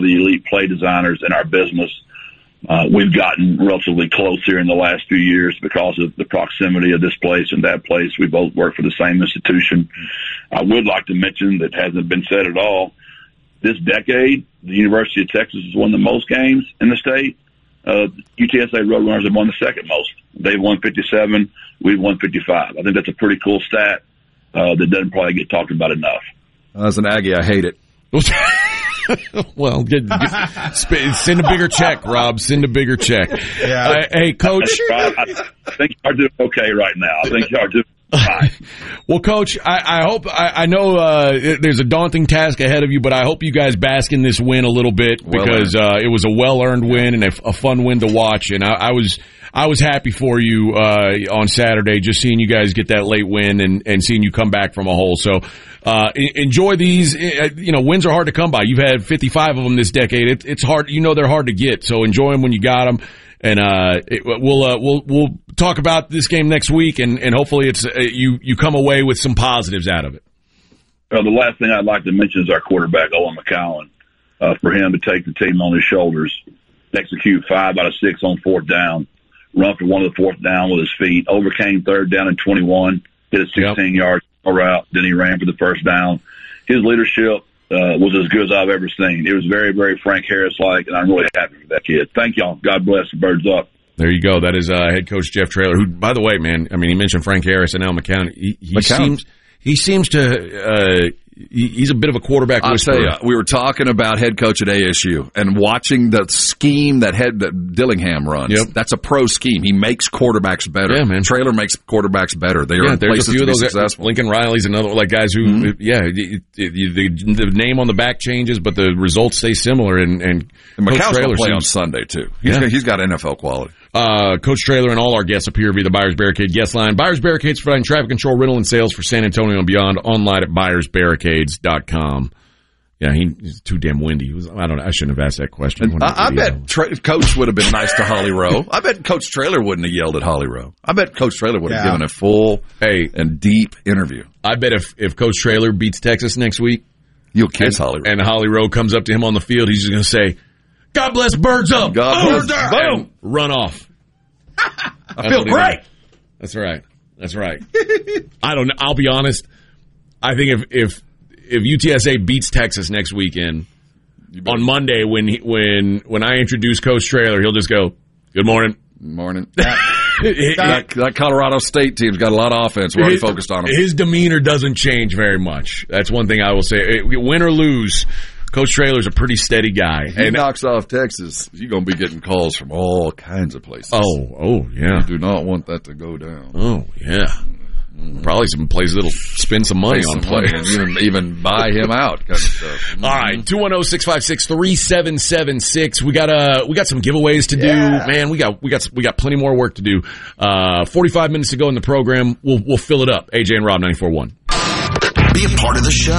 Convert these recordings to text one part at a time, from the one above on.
of the elite play designers in our business. We've gotten relatively close here in the last few years because of the proximity of this place and that place. We both work for the same institution. I would like to mention that hasn't been said at all. This decade, the University of Texas has won the most games in the state. UTSA Roadrunners have won the second most. They've won 57. We've won 55. I think that's a pretty cool stat that doesn't probably get talked about enough. As an Aggie, I hate it. Well, send a bigger check, Rob. Send a bigger check. Yeah. Hey, Coach. I think y'all are doing okay right now. I think y'all are doing fine. Well, Coach, I hope I know there's a daunting task ahead of you, but I hope you guys bask in this win a little bit because it was a well-earned win and a fun win to watch. And I was happy for you on Saturday, just seeing you guys get that late win and seeing you come back from a hole. So enjoy these. Wins are hard to come by. You've had 55 of them this decade. It's hard. They're hard to get. So enjoy them when you got them. And we'll talk about this game next week, and hopefully it's you come away with some positives out of it. The last thing I'd like to mention is our quarterback, Owen McCowan. For him to take the team on his shoulders, execute 5 out of 6 on 4th down, run for one of the 4th down with his feet, overcame 3rd down and 21, hit a 16-yard route, then he ran for the 1st down. His leadership was as good as I've ever seen. It was very, very Frank Harris-like, and I'm really happy with that kid. Thank y'all. God bless. Birds up. There you go. That is head coach Jeff Traylor, who, by the way, man, I mean, he mentioned Frank Harris and now McCown. He seems to he's a bit of a quarterback whisperer. I'll tell you, we were talking about head coach at ASU and watching the scheme that Dillingham runs. Yep. That's a pro scheme. He makes quarterbacks better. Yeah, man. Traylor makes quarterbacks better. They are in places to be successful. Lincoln Riley's another guys who, the name on the back changes, but the results stay similar. And McCown's going to play on Sunday, too. He's got NFL quality. Coach Traylor and all our guests appear via the Buyers Barricade guest line. Buyers Barricades providing traffic control, rental, and sales for San Antonio and beyond. Online at buyersbarricades.com. Yeah, he's too damn windy. I shouldn't have asked that question. I bet Coach would have been nice to Holly Rowe. I bet Coach Traylor wouldn't have yelled at Holly Rowe. I bet Coach Traylor would have given a full and deep interview. I bet if Coach Traylor beats Texas next week, you'll kiss Holly Rowe. And Holly Rowe comes up to him on the field, he's just going to say, God bless Birds up. God bless. Boom. Run off. I feel great. That's right. I don't know. I'll be honest. I think if UTSA beats Texas next weekend, on Monday when I introduce Coach Traylor, he'll just go, "Good morning." Morning. That Colorado State team's got a lot of offense. We're already focused on them. His demeanor doesn't change very much. That's one thing I will say. Win or lose, Coach Traylor's a pretty steady guy. If he knocks off Texas, you're going to be getting calls from all kinds of places. Oh, yeah. You do not want that to go down. Oh, yeah. Probably some places that'll spend some money on players. Even buy him out kind of stuff. All right, 210-656-3776. We got some giveaways to do. Man, we got plenty more work to do. 45 minutes to go in the program. We'll fill it up. AJ and Rob 94.1. Be a part of the show.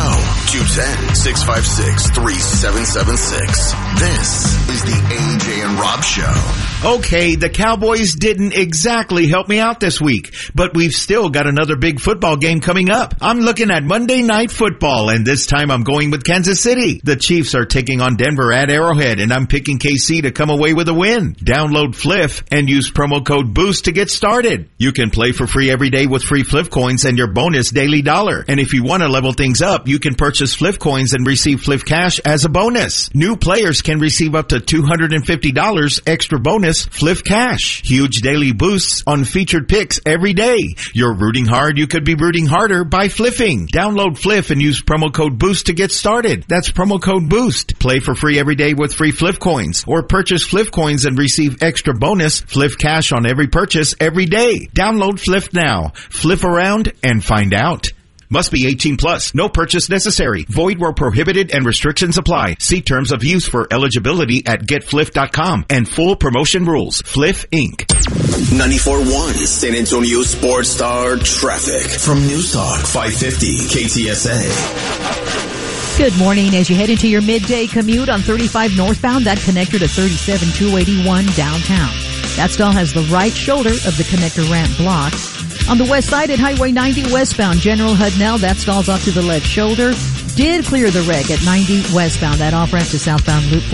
210-656-3776. This is the AJ and Rob Show. Okay, the Cowboys didn't exactly help me out this week, but we've still got another big football game coming up. I'm looking at Monday Night Football, and this time I'm going with Kansas City. The Chiefs are taking on Denver at Arrowhead, and I'm picking KC to come away with a win. Download Fliff and use promo code BOOST to get started. You can play for free every day with free Fliff coins and your bonus daily dollar. And if you want to level things up, you can purchase Fliff coins and receive Fliff cash as a bonus. New players can receive up to $250 extra bonus Fliff cash. Huge daily boosts on featured picks every day. You're rooting hard, you could be rooting harder by fliffing. Download Fliff and use promo code BOOST to get started. That's promo code BOOST. Play for free every day with free Fliff coins, or purchase Fliff coins and receive extra bonus Fliff cash on every purchase every day. Download Fliff now. Fliff around and find out. Must be 18 plus. No purchase necessary. Void where prohibited and restrictions apply. See terms of use for eligibility at getfliff.com and full promotion rules. Fliff Inc. 94.1 San Antonio Sports Star Traffic from News Talk 550 KTSA. Good morning. As you head into your midday commute on 35 northbound, that connector to 37-281 downtown. That stall has the right shoulder of the connector ramp blocked. On the west side at Highway 90 westbound, General Hudnell, that stalls off to the left shoulder. Did clear the wreck at 90 westbound, that off-ramp to southbound Loop